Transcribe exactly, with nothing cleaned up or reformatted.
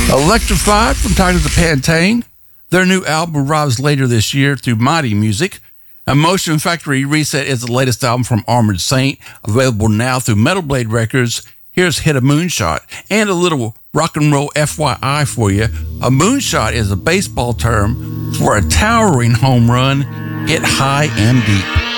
Electrified from Tigers of Pantang. Their new album arrives later this year through Mighty Music. Emotion Factory Reset is the latest album from Armored Saint, available now through Metal Blade Records. Here's Hit a Moonshot. And a little rock and roll F Y I for you. A moonshot is a baseball term for a towering home run hit high and deep.